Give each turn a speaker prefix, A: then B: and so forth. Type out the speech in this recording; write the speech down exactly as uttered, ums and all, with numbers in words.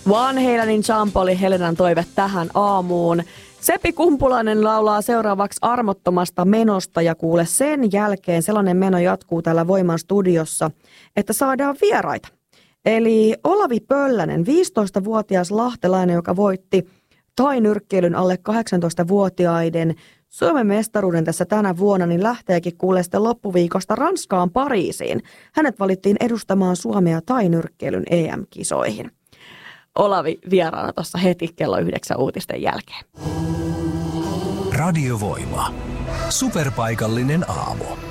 A: Van Halenin Jump oli Helenan toive tähän aamuun. Seppi Kumpulainen laulaa seuraavaksi armottomasta menosta ja kuule sen jälkeen sellainen meno jatkuu täällä Voiman studiossa, että saadaan vieraita. Eli Olavi Pöllänen, viisitoistavuotias lahtelainen, joka voitti tainyrkkeilyn alle kahdeksantoistavuotiaiden Suomen mestaruuden tässä tänä vuonna, niin lähteekin kuulee sitten loppuviikosta Ranskaan Pariisiin. Hänet valittiin edustamaan Suomea tainyrkkeilyn E M-kisoihin. Olavi vieraana tuossa heti kello yhdeksän uutisten jälkeen.
B: Radiovoima. Superpaikallinen aamu.